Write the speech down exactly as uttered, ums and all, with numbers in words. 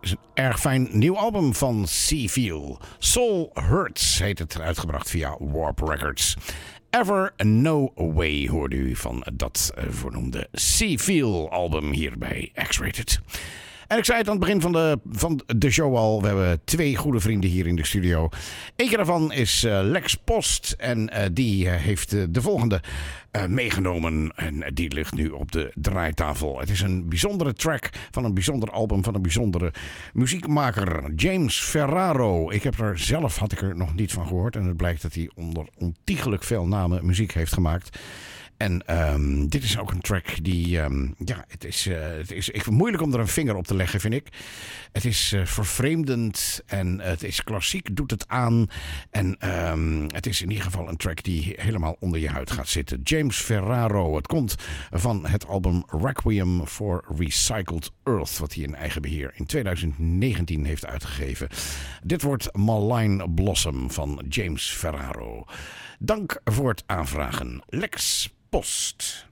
is een erg fijn nieuw album van Seafeel. Soul Hurts heet het, uitgebracht via Warp Records. Ever No Way hoorde u van dat voornoemde Seafeel album hier bij X-Rated. En ik zei het aan het begin van de, van de show al. We hebben twee goede vrienden hier in de studio. Eén keer daarvan is uh, Lex Post. En uh, die uh, heeft uh, de volgende uh, meegenomen. En die ligt nu op de draaitafel. Het is een bijzondere track van een bijzonder album van een bijzondere muziekmaker. James Ferraro. Ik heb er zelf, had ik er nog niet van gehoord. En het blijkt dat hij onder ontiegelijk veel namen muziek heeft gemaakt. En um, dit is ook een track die, um, ja, het is, uh, het is ik, moeilijk om er een vinger op te leggen, vind ik. Het is uh, vervreemdend en het is klassiek, doet het aan. En um, het is in ieder geval een track die helemaal onder je huid gaat zitten. James Ferraro, het komt van het album Requiem for Recycled Earth, wat hij in eigen beheer in twintig negentien heeft uitgegeven. Dit wordt Malign Blossom van James Ferraro. Dank voor het aanvragen. Lex Post.